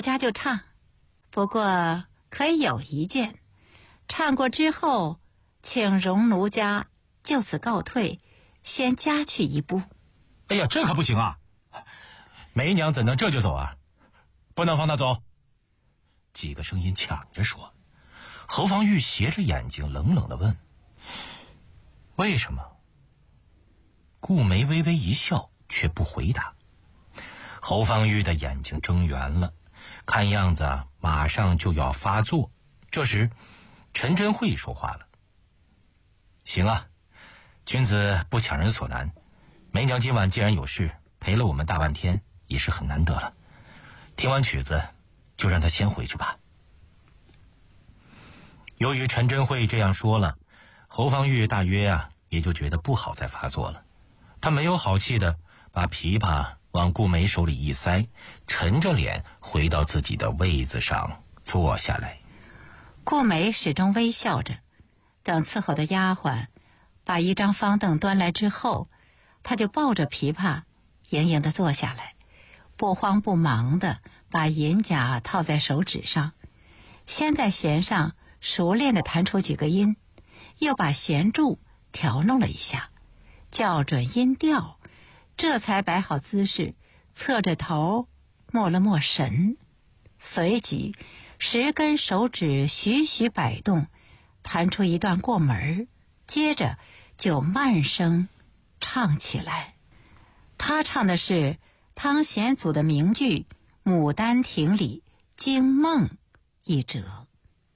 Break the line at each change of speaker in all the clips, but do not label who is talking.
家就唱，不过可以有一件，唱过之后，请容奴家就此告退，先家去一步。
哎呀，这可不行啊！梅娘怎能这就走啊？不能放她走！几个声音抢着说。侯方域斜着眼睛冷冷地问：为什么？顾梅微微一笑，却不回答。侯方域的眼睛睁圆了，看样子马上就要发作。这时陈真慧说话了：行啊，君子不强人所难，梅娘今晚既然有事陪了我们大半天，也是很难得了。听完曲子就让她先回去吧。由于陈真慧这样说了，侯方域大约也就觉得不好再发作了。他没有好气的把琵琶往顾梅手里一塞，沉着脸回到自己的位子上坐下来。
顾梅始终微笑着，等伺候的丫鬟把一张方凳端来之后，他就抱着琵琶盈盈地坐下来，不慌不忙地把银甲套在手指上，先在弦上熟练地弹出几个音，又把弦柱调弄了一下，校准音调，这才摆好姿势，侧着头默了默神，随即10根手指徐徐摆动，弹出一段过门，接着就慢声唱起来。他唱的是汤显祖的名剧《牡丹亭》里惊梦一折。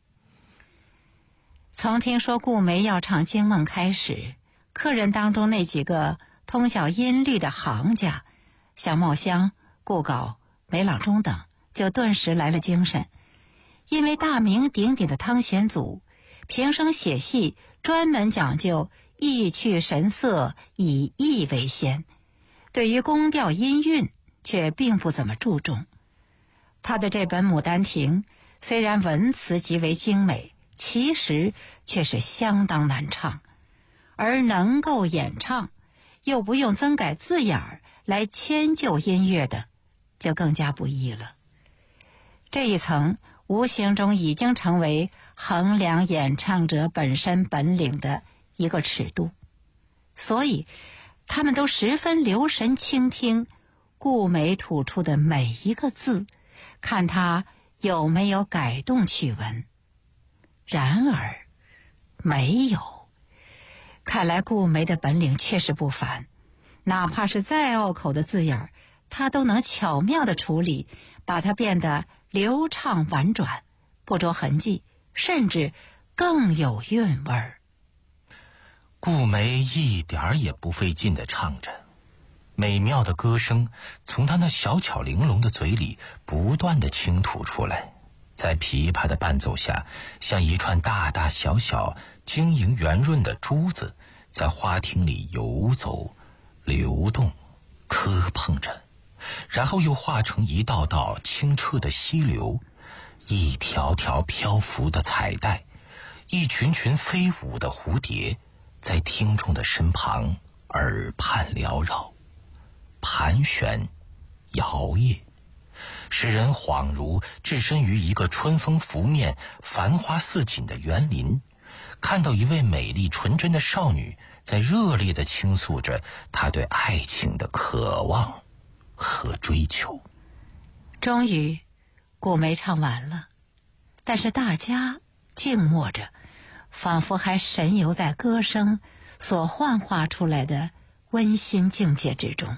从听说顾梅要唱惊梦开始，客人当中那几个通晓音律的行家，像茂香、顾杲、梅朗中等，就顿时来了精神。因为大名鼎鼎的汤显祖平生写戏专门讲究意趣神色，以意为先，对于宫调音韵却并不怎么注重。他的这本《牡丹亭》虽然文词极为精美，其实却是相当难唱，而能够演唱又不用增改字眼儿来迁就音乐的，就更加不易了。这一层无形中已经成为衡量演唱者本身本领的一个尺度，所以他们都十分留神倾听顾梅吐出的每一个字，看他有没有改动去文。然而没有，看来顾梅的本领确实不凡，哪怕是再拗口的字眼，他都能巧妙地处理，把它变得流畅婉转，不着痕迹，甚至更有韵味儿。
顾梅一点儿也不费劲地唱着，美妙的歌声从她那小巧玲珑的嘴里不断地倾吐出来，在琵琶的伴奏下，像一串大大小小晶莹圆润的珠子，在花厅里游走流动磕碰着，然后又化成一道道清澈的溪流，一条条漂浮的彩带，一群群飞舞的蝴蝶，在听众的身旁耳畔缭绕，盘旋摇曳，使人恍如置身于一个春风拂面繁花似锦的园林，看到一位美丽纯真的少女在热烈地倾诉着她对爱情的渴望和追求。
终于顾梅唱完了，但是大家静默着，仿佛还神游在歌声所幻化出来的温馨境界之中。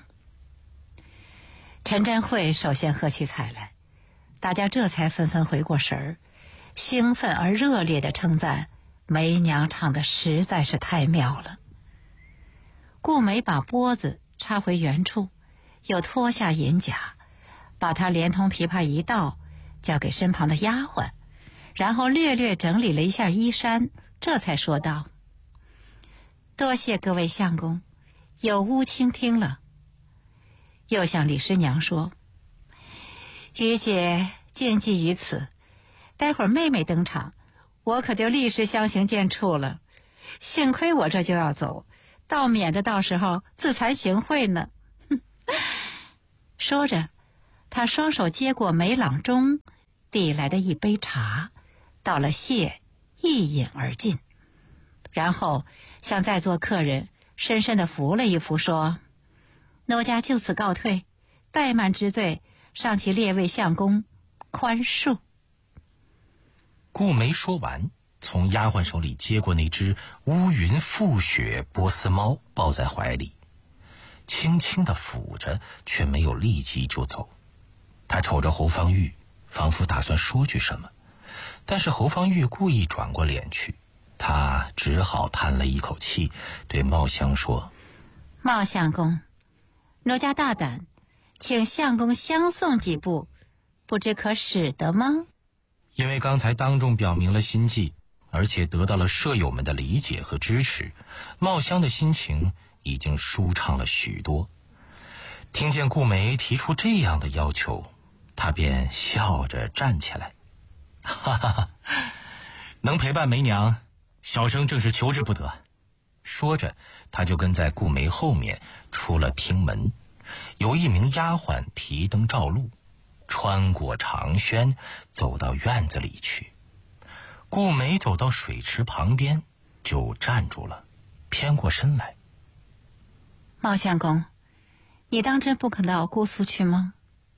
陈真慧首先喝起彩来，大家这才纷纷回过神儿，兴奋而热烈地称赞梅娘唱得实在是太妙了。顾梅把拨子插回原处，又脱下银甲，把它连同琵琶一道交给身旁的丫鬟，然后略略整理了一下衣衫，这才说道：多谢各位相公，有屋倾听了。又向李师娘说：于姐静寂于此，待会儿妹妹登场，我可就立时相形见绌了。幸亏我这就要走，倒免得到时候自惭形秽呢。说着他双手接过梅朗中递来的一杯茶，道了谢，一饮而尽，然后向在座客人深深地扶了一扶，说：“奴家就此告退，怠慢之罪，尚其列位相公宽恕。”
顾梅说完，从丫鬟手里接过那只乌云覆雪波斯猫，抱在怀里，轻轻地抚着，却没有立即就走。他瞅着侯方域，仿佛打算说句什么，但是侯方域故意转过脸去，他只好叹了一口气，对茂香说：“
茂相公，奴家大胆，请相公相送几步，不知可使得吗？”
因为刚才当众表明了心迹，而且得到了舍友们的理解和支持，茂香的心情已经舒畅了许多。听见顾梅提出这样的要求，他便笑着站起来：“哈哈哈，能陪伴梅娘，小生正是求之不得。”说着，他就跟在顾梅后面出了厅门，有一名丫鬟提灯照路，穿过长轩，走到院子里去。顾梅走到水池旁边，就站住了，偏过身来：“
茂相公，你当真不肯到姑苏去吗？”“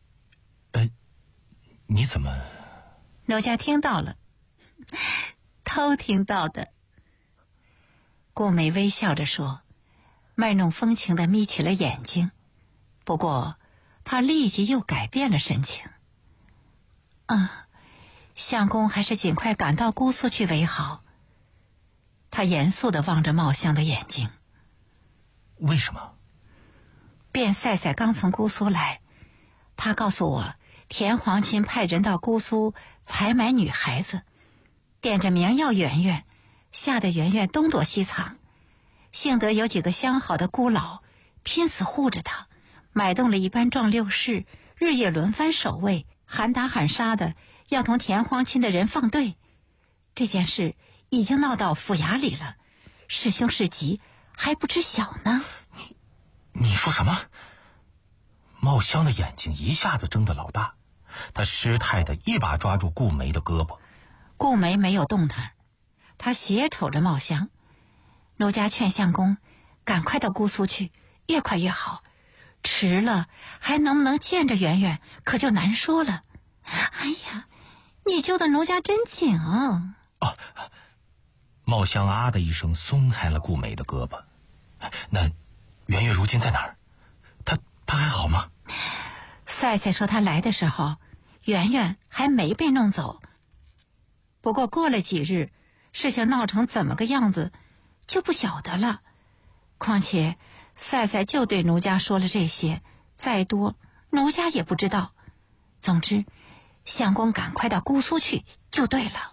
你怎么？”“
奴家听到了，偷听到的。”顾梅微笑着说，卖弄风情地眯起了眼睛，不过她立即又改变了神情。“相公还是尽快赶到姑苏去为好。”他严肃地望着茂香的眼睛。
“为什么？”“
卞赛赛刚从姑苏来，他告诉我，田皇亲派人到姑苏采买女孩子，点着名要圆圆，吓得圆圆东躲西藏。幸得有几个相好的姑老拼死护着他，买动了一班壮六士，日夜轮番守卫，喊打喊杀的，要同田皇亲的人放对。这件事已经闹到府衙里了，是凶是吉还不知晓呢。”“
你说什么？”茂香的眼睛一下子睁得老大，他失态的一把抓住顾梅的胳膊。
顾梅没有动弹，他斜瞅着茂香：“奴家劝相公赶快到姑苏去，越快越好，迟了还能不能见着圆圆可就难说了。”“哎呀，你揪的奴家真紧啊！”
茂香啊的一声松开了顾梅的胳膊。“那圆圆如今在哪儿？她还好吗？”“
赛赛说他来的时候，圆圆还没被弄走。不过过了几日，事情闹成怎么个样子，就不晓得了。况且赛赛就对奴家说了这些，再多奴家也不知道。总之，相公赶快到姑苏去就对了。”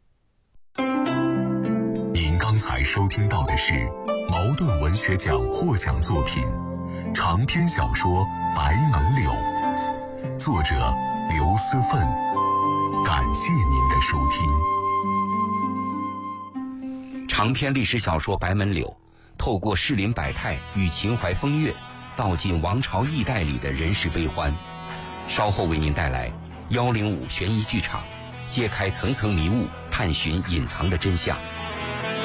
您刚才收听到的是茅盾文学奖获奖作品长篇小说《白门柳》，作者刘思奋。感谢您的收听。
长篇历史小说《白门柳》透过士林百态与秦淮风月，道尽王朝易代里的人世悲欢。稍后为您带来105悬疑剧场，揭开层层迷雾，探寻隐藏的真相。